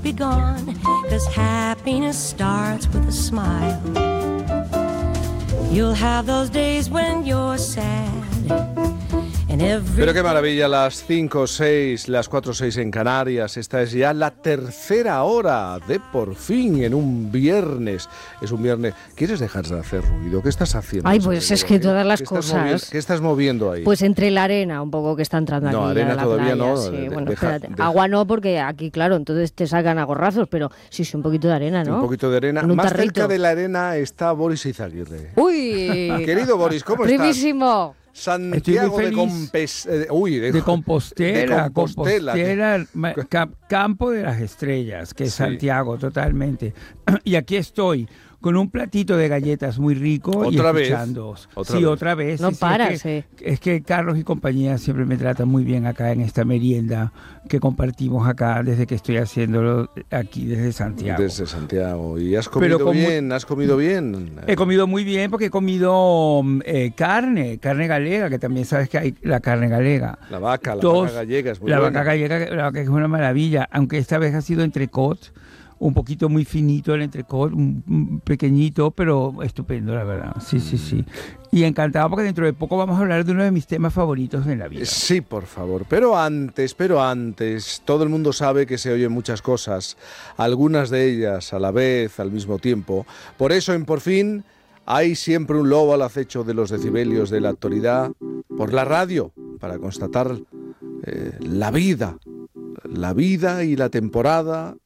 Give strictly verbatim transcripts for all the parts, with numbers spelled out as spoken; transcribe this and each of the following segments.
be gone, 'cause happiness starts with a smile. You'll have those days when you're sad. Pero qué maravilla, las cinco, seis, las cuatro, seis en Canarias. Esta es ya la tercera hora de Por Fin en un viernes. Es un viernes. ¿Quieres dejar de hacer ruido? ¿Qué estás haciendo? Ay, pues es que todas las ¿Qué cosas... Estás moviendo, ¿Qué estás moviendo ahí? Pues entre la arena un poco que está entrando aquí. No, arena a la todavía playa, no. Sí. De, bueno, deja, espérate. deja. Agua no, porque aquí, claro, entonces te sacan a gorrazos, pero sí, sí, un poquito de arena, ¿no? Un poquito de arena. Más tarrito. Cerca de la arena está Boris Izaguirre. ¡Uy! Querido Boris, ¿cómo estás? ¡Privísimo! Santiago de, Compes, eh, uy, de, de Compostela, de Compostela, Compostela que... ca, Campo de las Estrellas, que es sí. Santiago, totalmente. Y aquí estoy con un platito de galletas muy rico ¿Otra y vez? escuchándoos. ¿Otra sí, vez? otra vez. No sí, paras, sí, es, que, eh. es que Carlos y compañía siempre me tratan muy bien acá en esta merienda que compartimos acá desde que estoy haciéndolo aquí desde Santiago. Desde Santiago. ¿Y has comido Pero bien? Muy, ¿Has comido bien? He comido muy bien porque he comido eh, carne, carne galega, que también sabes que hay la carne galega. La vaca, la Dos, vaca gallega es muy la buena. Vaca gallega, la vaca es una maravilla, aunque esta vez ha sido entrecot, un poquito muy finito el entrecot, un, un pequeñito, pero estupendo, la verdad. Sí, sí, sí. Y encantado porque dentro de poco vamos a hablar de uno de mis temas favoritos en la vida. Sí, por favor. Pero antes, pero antes, todo el mundo sabe que se oyen muchas cosas, algunas de ellas a la vez, al mismo tiempo. Por eso, en Por Fin, hay siempre un lobo al acecho de los decibelios de la actualidad por la radio, para constatar eh, la vida, la vida y la temporada.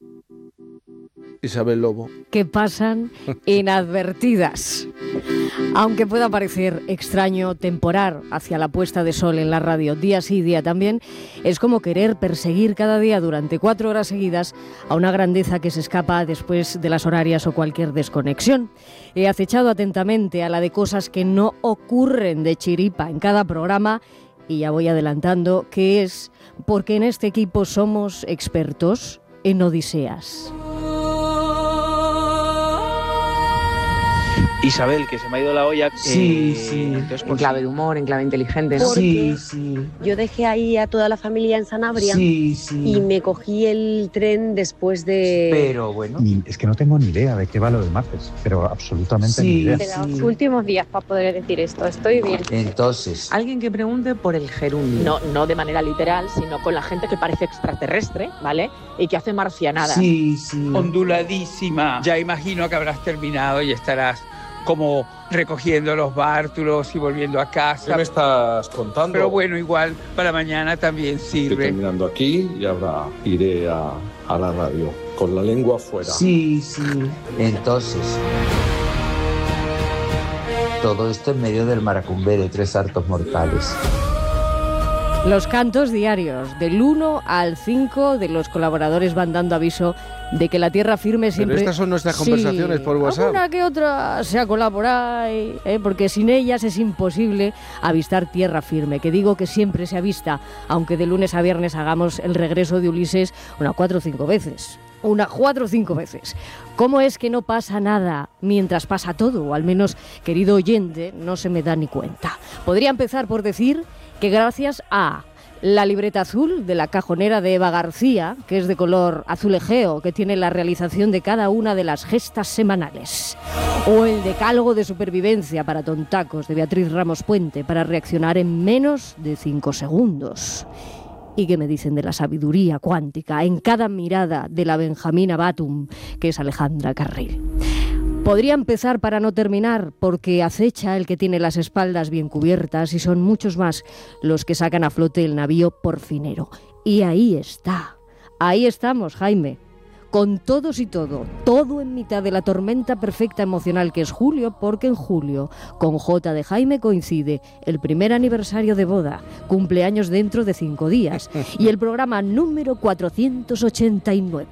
Isabel Lobo. Que pasan inadvertidas. Aunque pueda parecer extraño temporar hacia la puesta de sol en la radio día sí día también, es como querer perseguir cada día durante cuatro horas seguidas a una grandeza que se escapa después de las horarias o cualquier desconexión. He acechado atentamente a la de cosas que no ocurren de chiripa en cada programa y ya voy adelantando que es porque en este equipo somos expertos en odiseas. Isabel, que se me ha ido la olla. Sí, eh, sí. Entonces, en clave de humor, en clave inteligente, ¿no? Porque Sí, sí. Yo dejé ahí a toda la familia en Sanabria Sí, sí. y me cogí el tren después de... Pero bueno. Ni, es que no tengo ni idea de qué va lo del martes, pero absolutamente Sí, ni idea. de los sí. últimos días para poder decir esto. Estoy bien. Entonces, alguien que pregunte por el gerundio. No, no de manera literal, sino con la gente que parece extraterrestre, ¿vale? Y que hace marcianadas. Sí, sí. Onduladísima. Ya imagino que habrás terminado y estarás como recogiendo los bártulos y volviendo a casa. ¿Qué me estás contando? Pero bueno, igual para mañana también Estoy sirve. terminando aquí y ahora iré a, a la radio con la lengua afuera. Sí, sí. Entonces, todo esto en medio del maracumbe de tres hartos mortales. Los cantos diarios, del uno al cinco de los colaboradores van dando aviso de que la tierra firme siempre... Pero estas son nuestras Sí, conversaciones por WhatsApp. Alguna que otra se ha colado por ahí, ¿eh? Porque sin ellas es imposible avistar tierra firme, que digo que siempre se avista, aunque de lunes a viernes hagamos el regreso de Ulises una cuatro o cinco veces. Una cuatro o cinco veces. ¿Cómo es que no pasa nada mientras pasa todo? O al menos, querido oyente, no se me da ni cuenta. Podría empezar por decir que gracias a la libreta azul de la cajonera de Eva García, que es de color azulejeo, que tiene la realización de cada una de las gestas semanales, o el decálogo de supervivencia para tontacos de Beatriz Ramos Puente para reaccionar en menos de cinco segundos. ¿Y qué me dicen de la sabiduría cuántica en cada mirada de la Benjamina Batum, que es Alejandra Carril? Podría empezar para no terminar, porque acecha el que tiene las espaldas bien cubiertas y son muchos más los que sacan a flote el navío porfinero. Y ahí está, ahí estamos, Jaime, con todos y todo, todo en mitad de la tormenta perfecta emocional que es julio, porque en julio, con J de Jaime coincide el primer aniversario de boda, cumpleaños dentro de cinco días, y el programa número cuatrocientos ochenta y nueve.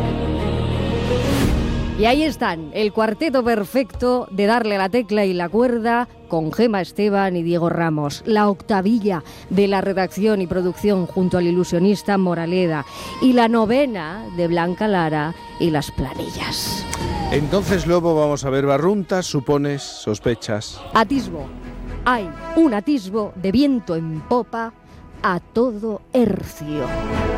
Y ahí están, el cuarteto perfecto de darle la tecla y la cuerda con Gema Esteban y Diego Ramos. La octavilla de la redacción y producción junto al ilusionista Moraleda. Y la novena de Blanca Lara y las planillas. Entonces, Lobo, vamos a ver barruntas, supones, sospechas. Atisbo. Hay un atisbo de viento en popa a todo hercio.